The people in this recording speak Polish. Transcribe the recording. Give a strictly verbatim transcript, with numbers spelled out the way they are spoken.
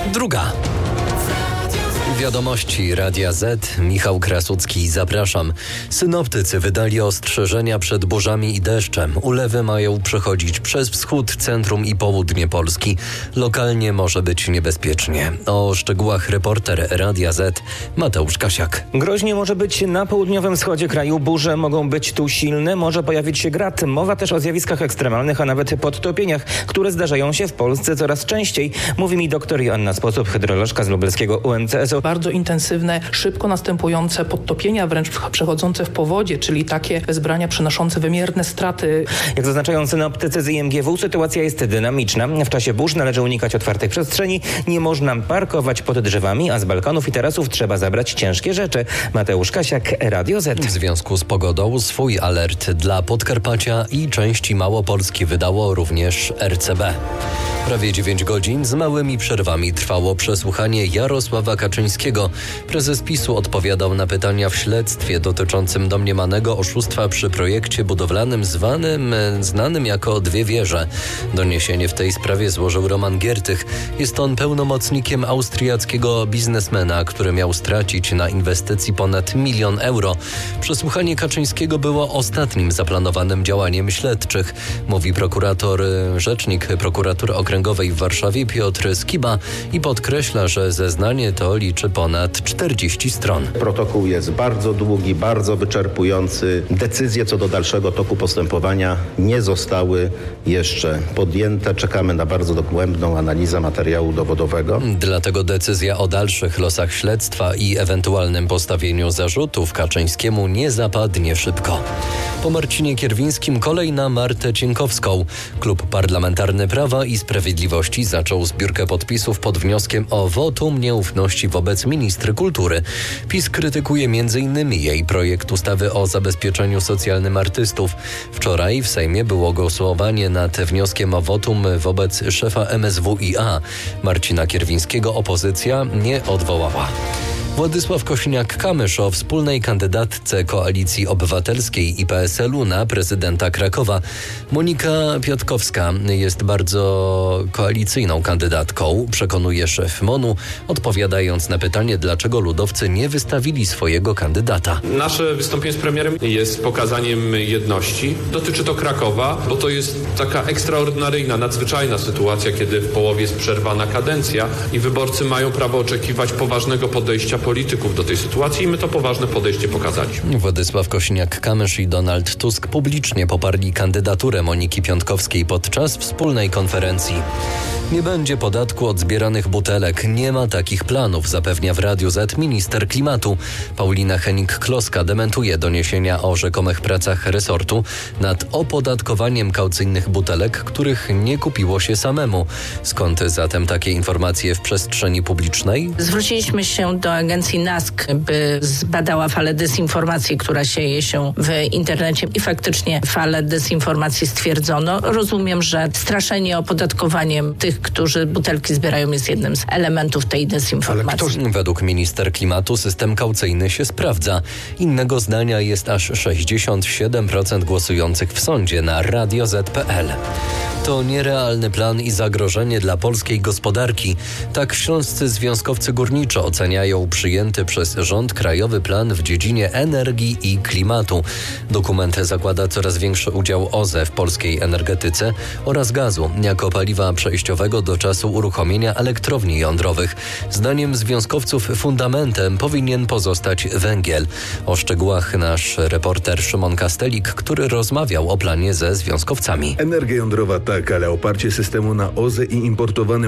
Druga. Wiadomości Radia Z. Michał Krasucki, zapraszam. Synoptycy wydali ostrzeżenia przed burzami i deszczem. Ulewy mają przechodzić przez wschód, centrum i południe Polski. Lokalnie może być niebezpiecznie. O szczegółach reporter Radia Z Mateusz Kasiak. Groźnie może być na południowym wschodzie kraju. Burze mogą być tu silne, może pojawić się grad. Mowa też o zjawiskach ekstremalnych, a nawet podtopieniach, które zdarzają się w Polsce coraz częściej. Mówi mi doktor Joanna Sposób, hydrolożka z lubelskiego U M C S u. Bardzo intensywne, szybko następujące podtopienia, wręcz przechodzące w powodzie, czyli takie wezbrania przynoszące wymierne straty. Jak zaznaczają synoptycy z I M G W, sytuacja jest dynamiczna. W czasie burz należy unikać otwartych przestrzeni, nie można parkować pod drzewami, a z balkonów i tarasów trzeba zabrać ciężkie rzeczy. Mateusz Kasiak, Radio Z. W związku z pogodą swój alert dla Podkarpacia i części Małopolski wydało również R C B. Prawie dziewięć godzin z małymi przerwami trwało przesłuchanie Jarosława Kaczyńskiego. Prezes PiSu odpowiadał na pytania w śledztwie dotyczącym domniemanego oszustwa przy projekcie budowlanym zwanym, znanym jako Dwie Wieże. Doniesienie w tej sprawie złożył Roman Giertych. Jest on pełnomocnikiem austriackiego biznesmena, który miał stracić na inwestycji ponad milion euro. Przesłuchanie Kaczyńskiego było ostatnim zaplanowanym działaniem śledczych, mówi prokurator, rzecznik prokuratury okręgowej w Warszawie Piotr Skiba i podkreśla, że zeznanie to liczy ponad czterdzieści stron. Protokół jest bardzo długi, bardzo wyczerpujący. Decyzje co do dalszego toku postępowania nie zostały jeszcze podjęte. Czekamy na bardzo dogłębną analizę materiału dowodowego. Dlatego decyzja o dalszych losach śledztwa i ewentualnym postawieniu zarzutów Kaczyńskiemu nie zapadnie szybko. Po Marcinie Kierwińskim kolej na Martę Cienkowską. Klub Parlamentarny Prawa i Sprawiedliwości zaczął zbiórkę podpisów pod wnioskiem o wotum nieufności wobec ministry kultury. PiS krytykuje między innymi jej projekt ustawy o zabezpieczeniu socjalnym artystów. Wczoraj w Sejmie było głosowanie nad wnioskiem o wotum wobec szefa M S W i A. Marcina Kierwińskiego opozycja nie odwołała. Władysław Kosiniak-Kamysz o wspólnej kandydatce Koalicji Obywatelskiej i P S L u na prezydenta Krakowa. Monika Piotkowska jest bardzo koalicyjną kandydatką, przekonuje szef M O N-u, odpowiadając na pytanie, dlaczego ludowcy nie wystawili swojego kandydata. Nasze wystąpienie z premierem jest pokazaniem jedności. Dotyczy to Krakowa, bo to jest taka ekstraordynaryjna, nadzwyczajna sytuacja, kiedy w połowie jest przerwana kadencja i wyborcy mają prawo oczekiwać poważnego podejścia polityków do tej sytuacji i my to poważne podejście pokazaliśmy. Władysław Kosiniak-Kamysz i Donald Tusk publicznie poparli kandydaturę Moniki Piotkowskiej podczas wspólnej konferencji. Nie będzie podatku od zbieranych butelek. Nie ma takich planów, zapewnia w Radiu Z minister klimatu. Paulina Hennig-Kloska dementuje doniesienia o rzekomych pracach resortu nad opodatkowaniem kaucyjnych butelek, których nie kupiło się samemu. Skąd zatem takie informacje w przestrzeni publicznej? Zwróciliśmy się do agencji N A S K, by zbadała falę dezinformacji, która sieje się w internecie i faktycznie falę dezinformacji stwierdzono. Rozumiem, że straszenie opodatkowaniem tych, którzy butelki zbierają, jest jednym z elementów tej dezinformacji. Ale kto... Według minister klimatu system kaucyjny się sprawdza. Innego zdania jest aż sześćdziesiąt siedem procent głosujących w sądzie na radio zet kropka pe el. To nierealny plan i zagrożenie dla polskiej gospodarki. Tak śląscy związkowcy górniczo oceniają przyjęty przez rząd krajowy plan w dziedzinie energii i klimatu. Dokument zakłada coraz większy udział O Z E w polskiej energetyce oraz gazu jako paliwa przejściowego do czasu uruchomienia elektrowni jądrowych. Zdaniem związkowców fundamentem powinien pozostać węgiel. O szczegółach nasz reporter Szymon Kastelik, który rozmawiał o planie ze związkowcami. Energia jądrowa tak, ale oparcie systemu na O Z E i importowanym